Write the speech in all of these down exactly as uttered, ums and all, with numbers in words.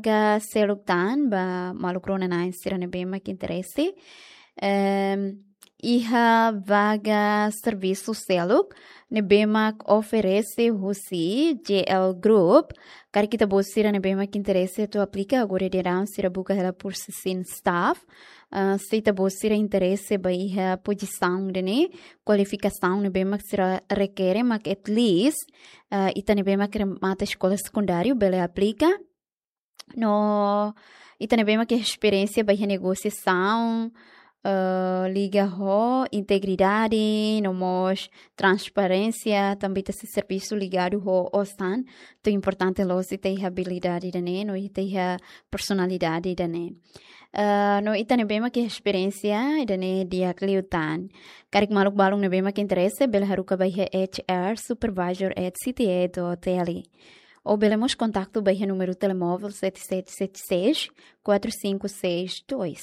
vaga seluktan ba malukrona na insira ne bema que interesse. Um, Iha vaga serviço seluk ne bema oferece husi J L Group. Kari kita bosira ne bema que interesse tu aplica agora dirão sira buka ela por sin staff. Uh, se ta bosira interesse ba iha posição de ne qualificação ne bema que sira requer mas at least uh, ita ne bema que mata escola secundária bele aplica. No ita ne bema que experiência ba iha negociação Uh, liga ho integridade, nomos transparência, também esse serviço ligado ho ostan, tu importante lo se tem habilidade dane, no tem a personalidade dane. Uh, no ita nebema que experiência dane dia kliutan. Karik maluk balung nebema que interesse bel haruka bai H R supervisor at C T E do T L. Ou belemos contato bai número telemóvel sete sete sete seis quatro cinco seis dois.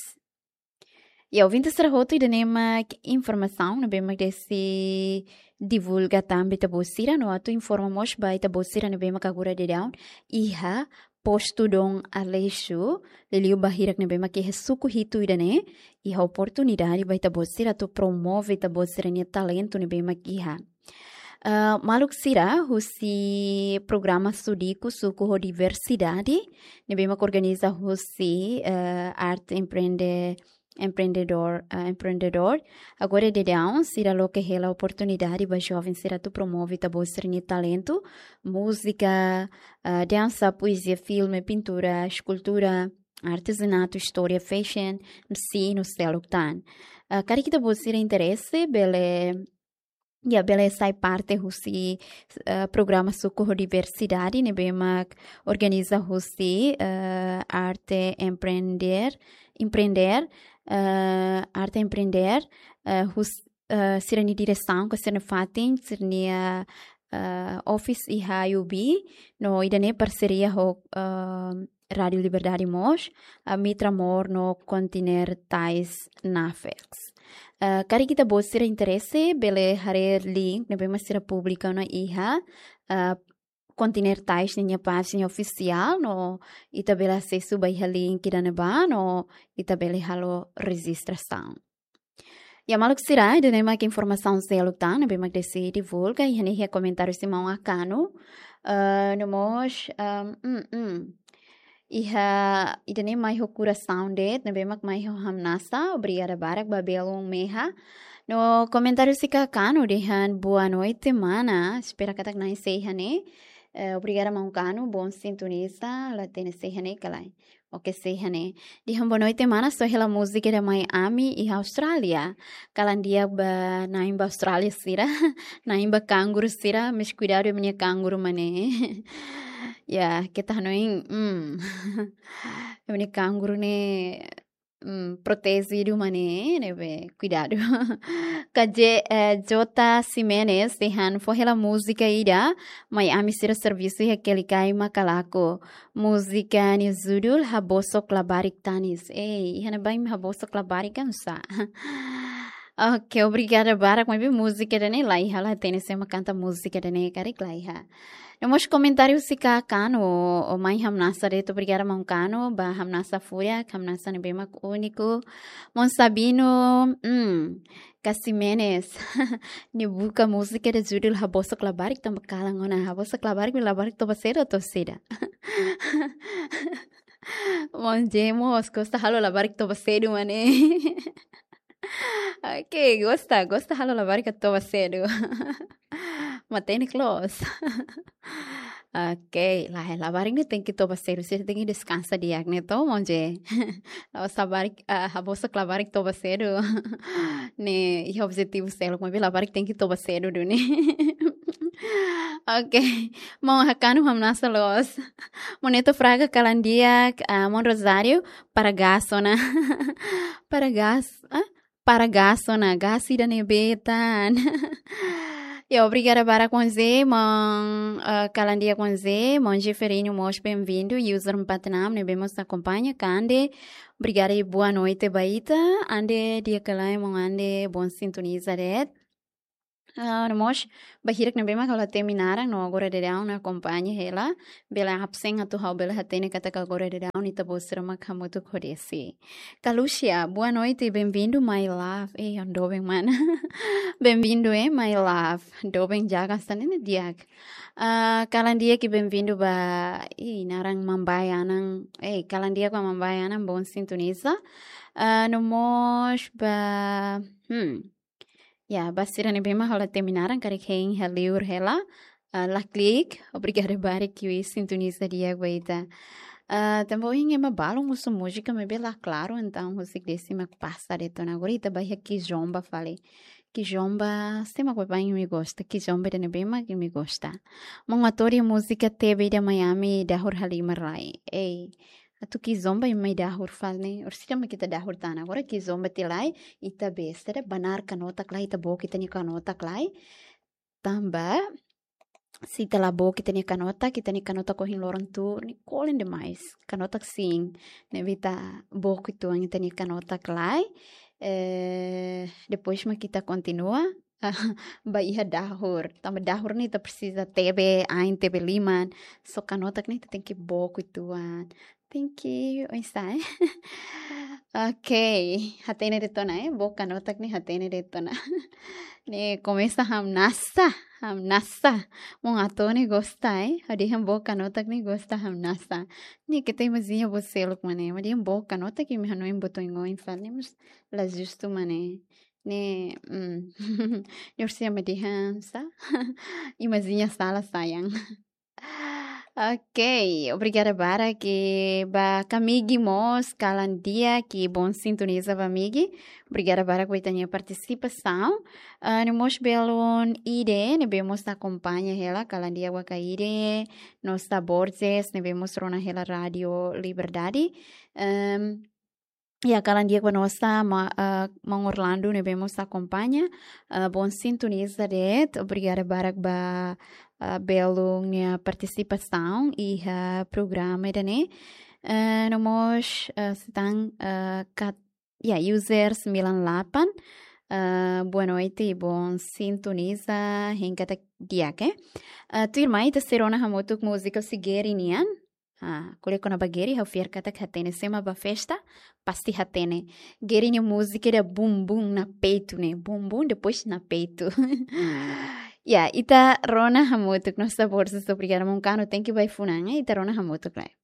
E ao ouvinte será outro de nema informação, não bem mais desse divulga também a bolsira, não atu informamos bem a bolsira não bem mais agora de down, iha posto dong aleixo, leliu bahirak não bem mais que é suco hito idane, e a oportunidade bem a bolsira tu promove a bolsira ne talento não bem mais iha. Uh, maluk sira husi programa sudiku suku diversidade, não bem mais organiza husi uh, arte empreende empreendedor uh, empreendedor agora de down será lo que é a oportunidade para jovens será tu promove a bolsa de talento música uh, dança poesia filme pintura escultura artesanato história fashion sim no céu tan uh, cada que da bolsa interesse bele e a bela sai parte husi uh, programa socorro diversidade ne bema organiza husi uh, arte empreender empreender uh, arte empreender uh, hus uh, sirani direção que sirne fatin sirni uh, office e I U B no idane parceria ho uh, Radio Liberdade Mos a mitra mor no continer tais nafex. Uh, kari kita bosira interesse bele hare link ne bema sira publica na iha uh, continer tais niya página oficial no itabela acesso ba iha link da neba no itabele halo registração. E a maluk sira de nema que informação se lutar ne bema desse divulga e ne comentário simão acano uh, no mos um, mm, mm. Iha idane mai ho coração de ne bemak mai ho hamnasa obrigada barak babelong meha no comentário sika cano dehan boa noite mana espera katak nai seihane uh, obrigada mancano bom sintonista la tene seihane kalai oke seihane dihan boa noite mana so hela música da Miami e Austrália kalandia ba naim ba Austrália sira naim ba canguru sira mas cuidado minha canguru mane ya kita noin hum ini canguru ne hum, protegido mane ne be cuidado kaje eh, Jota Simenes dehan forrela música ida Miami sira serviço e aquele cai macalaco música ni zudul haboso klabarik tanis ei hana baim haboso klabarik kansa. Ok, obrigada Barak, mas bem música da nem lá, ela tem uma canta música da nem cari lá. Nos comentários se cá cano o mãe hamnasa reto obrigada mão cano ba hamnasa fúria hamnasa ne bem único mon sabino hum Casimenes ni buka música de judul haboso klabarik tambah kalang ona haboso klabarik klabarik to basera to seda. Mon jemo os costa halo labarik to basera mane. Ok, gosta, gosta halo labarik to basera. Matei close. Ok, lá labarik ni tem que to basera, você tem que descansar dia, né? To monje. Lá sabarik a bolsa clavarik to basera. Ne, e objetivo selo, mas labarik tem que to basera do ne. Ok, mon hakano hamnasa los. Moneto fraga calandia, mon rosário para gasona. Para gas, ah? Para gasona, gasi da nebetan. E obrigada para com Z, mon uh, calandia com Z, mon Jeferinho, mos bem-vindo, user Patnam, ne bemos acompanha, cande, obrigada e boa noite, baita, ande dia calai, mon ande, bom sintoniza, red. Uh, nós bahirak na bema kalau terminaram no agora de down na acompanha ela bela abseng atu hau bela hatene kata que agora de down ita bosra ma kamutu koresi. Kalucia, boa noite e bem-vindo my love. Ei, ando bem mana. Bem-vindo eh my love. Do bem jaga stane diak. Uh, kalan dia que bem-vindo ba i narang mambaya nang eh kalan dia ba mambaya nang bon sintoniza. Uh, no mos ba hmm Ya, basira ne bema hola terminaram karikhen heliur hela. Uh, la click, obrigada bare que o sintoniza dia guaita. Uh, também é uma bala muso música me bela claro então o desse me passa de tona agora ita bahia que jomba falei. Que jomba, tema que bem me gosta, que jomba de ne bema que me gosta. Uma ator e música teve de Miami da Hor Halima Rai. Ei, atu ki zomba i mai dahur falne or sira ma kita dahur tana agora ki zomba tilai ita bestere banar kanota klai ita bo kita ni kanota klai tamba si tala bo kita ni kanota kita ni kanota ko hin loran tu ni kolen demais kanota sing ne vita bo kitu ang ita ni kanota klai eh depois ma kita continua Bahia dahur, tamba dahur ni ta precisa tebe, ain tebe liman, so kanota ni tem que boco ituan. Thank you, oisai. Okay, hatene de tona eh, boca kanota ni hatene de tona. Ne começa ham nasa, ham nasa. Mon atone gosta eh, adi ham boca kanota ni gosta ham nasa. Ni que tem mazinha você lo mané, mas ham boca kanota que me hanoim botoingo in falemos la justo mané. Ne, mm. Yorsia medihansa. Imazinha sala sayang. Ok, obrigada para que ba kamigi mos kalan dia que bom sintoniza amigi. Obrigada para que tenha participação. Uh, nós belon ide, ne vemos acompanha ela kalan dia wa ide, nos borges, ne vemos rona ela radio Liberdade. Um, Ya, kalan dia com nossa uh, Mão Orlando, ne vemos acompanha. Uh, bom sintoniza de obrigada Barak ba uh, belo minha participação e uh, programa né. Uh, nós uh, estão uh, kat, ya, user sembilan delapan. Uh, boa noite e bom sintoniza em cada dia, que? Uh, tu irmã ita serona hamotuk música sigerian. Ah, kule kona bageri hau fiar kata hatene sema ba festa pasti hatene geri ni música era bum bum na peito né bum bum depois na peito ya ita rona hamutuk nossa bolsa obrigada mon cano tem que vai funanga ita rona hamutuk lá